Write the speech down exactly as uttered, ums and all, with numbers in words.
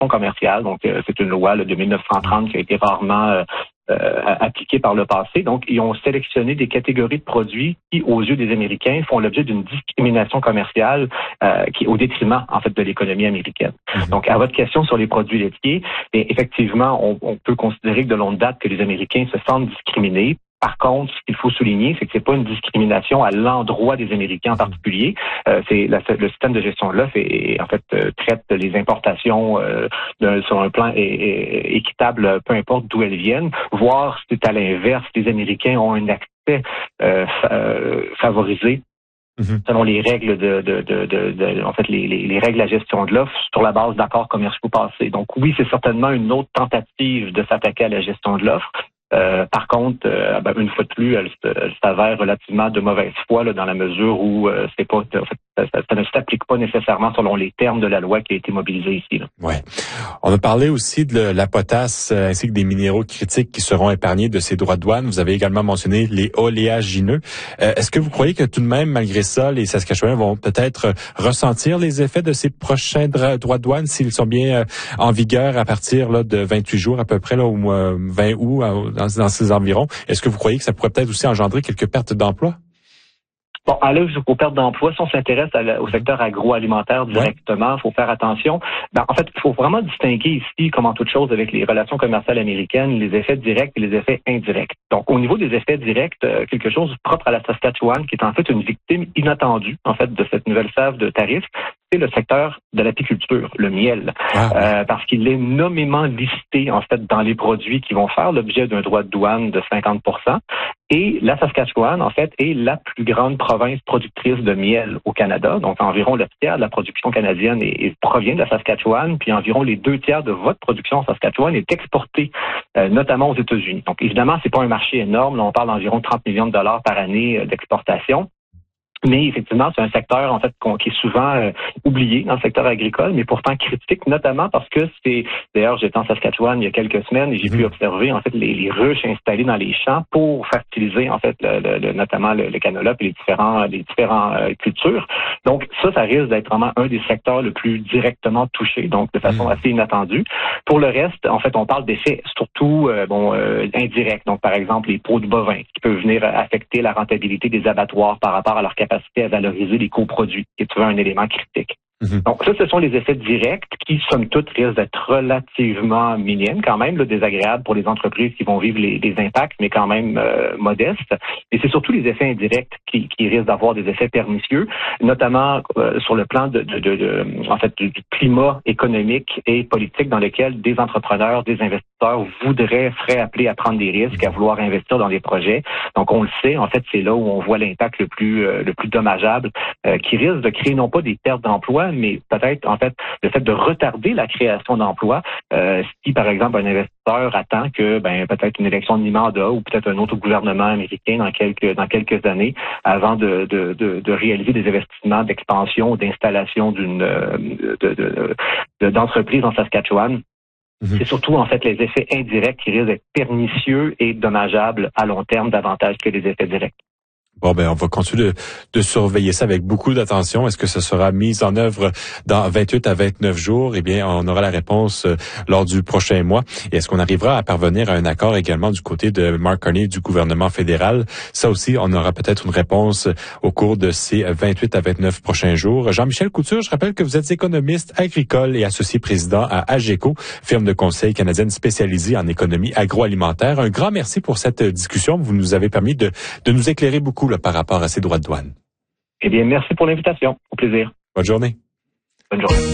commerciale. Donc, euh, c'est une loi là, de mille neuf cent trente qui a été rarement euh, euh, appliquée par le passé. Donc, ils ont sélectionné des catégories de produits qui, aux yeux des Américains, font l'objet d'une discrimination commerciale euh, qui est au détriment, en fait, de l'économie américaine. Mm-hmm. Donc, à votre question sur les produits laitiers, bien, effectivement, on, on peut considérer que de longue date que les Américains se sentent discriminés. Par contre, ce qu'il faut souligner, c'est que c'est pas une discrimination à l'endroit des Américains en particulier. Euh, c'est la, le système de gestion de l'offre et, en fait euh, traite les importations euh, de, sur un plan é, é, équitable, peu importe d'où elles viennent. Voir si c'est à l'inverse, les Américains ont un accès euh, euh, favorisé. Mm-hmm. Selon les règles de, de, de, de, de en fait, les, les, les règles de la gestion de l'offre sur la base d'accords commerciaux passés. Donc oui, c'est certainement une autre tentative de s'attaquer à la gestion de l'offre. Euh, par contre, euh, ben, une fois de plus, elle, elle s'avère relativement de mauvaise foi là, dans la mesure où euh, c'est pas, en fait, ça, ça, ça ne s'applique pas nécessairement selon les termes de la loi qui a été mobilisée ici. Là. Ouais. On a parlé aussi de la potasse euh, ainsi que des minéraux critiques qui seront épargnés de ces droits de douane. Vous avez également mentionné les oléagineux. Euh, est-ce que vous croyez que tout de même, malgré ça, les Saskatchewans vont peut-être ressentir les effets de ces prochains droits de douane s'ils sont bien euh, en vigueur à partir là, de vingt-huit jours à peu près là, au mois vingt août à, Dans, dans ces environs. Est-ce que vous croyez que ça pourrait peut-être aussi engendrer quelques pertes d'emplois? Bon, à l'heure jusqu'aux pertes d'emplois, si on s'intéresse à la, au secteur agroalimentaire directement, il faut faire attention. Ben, en fait, il faut vraiment distinguer ici, comme en toute chose avec les relations commerciales américaines, les effets directs et les effets indirects. Donc, au niveau des effets directs, euh, quelque chose propre à la Saskatchewan, qui est en fait une victime inattendue, en fait, de cette nouvelle salve de tarifs, c'est le secteur de l'apiculture, le miel, ah. euh, parce qu'il est nommément listé, en fait, dans les produits qui vont faire l'objet d'un droit de douane de cinquante pour cent. Et la Saskatchewan, en fait, est la plus grande province productrice de miel au Canada. Donc, environ le tiers de la production canadienne est, est, provient de la Saskatchewan, puis environ les deux tiers de votre production en Saskatchewan est exportée, euh, notamment aux États-Unis. Donc, évidemment, c'est pas un marché énorme. Là, on parle d'environ trente millions de dollars par année euh, d'exportation. Mais effectivement, c'est un secteur en fait qui est souvent euh, oublié dans le secteur agricole, mais pourtant critique, notamment parce que c'est. D'ailleurs, j'étais en Saskatchewan il y a quelques semaines et j'ai mmh. pu observer en fait les, les ruches installées dans les champs pour fertiliser en fait le, le, le, notamment le, le canola et les différents les différents euh, cultures. Donc ça, ça risque d'être vraiment un des secteurs le plus directement touché, donc de façon mmh. assez inattendue. Pour le reste, en fait, on parle d'effets surtout euh, bon euh, indirects. Donc par exemple les peaux de bovins qui peuvent venir affecter la rentabilité des abattoirs par rapport à leur capacité à valoriser les coproduits, qui est toujours un élément critique. Mm-hmm. Donc ça, ce sont les effets directs qui, somme toute, risquent d'être relativement minimes, quand même là, désagréables pour les entreprises qui vont vivre les, les impacts, mais quand même euh, modestes. Et c'est surtout les effets indirects qui, qui risquent d'avoir des effets pernicieux, notamment euh, sur le plan de, de, de, de en fait, du, du climat économique et politique dans lequel des entrepreneurs, des investisseurs voudraient, seraient appelés à prendre des risques, à vouloir investir dans des projets. Donc on le sait, en fait, c'est là où on voit l'impact le plus euh, le plus dommageable, euh, qui risque de créer non pas des pertes d'emplois, mais peut-être, en fait, le fait de retarder la création d'emplois, euh, si, par exemple, un investisseur attend que, ben, peut-être une élection de mi-mandat ou peut-être un autre gouvernement américain dans quelques, dans quelques années, avant de, de, de, de réaliser des investissements d'expansion ou d'installation d'une, de, de, de, d'entreprise en Saskatchewan. Mm-hmm. C'est surtout, en fait, les effets indirects qui risquent d'être pernicieux et dommageables à long terme davantage que les effets directs. Bon, ben, on va continuer de, de surveiller ça avec beaucoup d'attention. Est-ce que ce sera mis en œuvre dans vingt-huit à vingt-neuf jours? Eh bien, on aura la réponse euh, lors du prochain mois. Et est-ce qu'on arrivera à parvenir à un accord également du côté de Mark Carney du gouvernement fédéral? Ça aussi, on aura peut-être une réponse au cours de ces vingt-huit à vingt-neuf prochains jours. Jean-Michel Couture, je rappelle que vous êtes économiste agricole et associé président à AGECO, firme de conseil canadienne spécialisée en économie agroalimentaire. Un grand merci pour cette discussion. Vous nous avez permis de, de nous éclairer beaucoup par rapport à ces droits de douane. Eh bien, merci pour l'invitation. Au plaisir. Bonne journée. Bonne journée.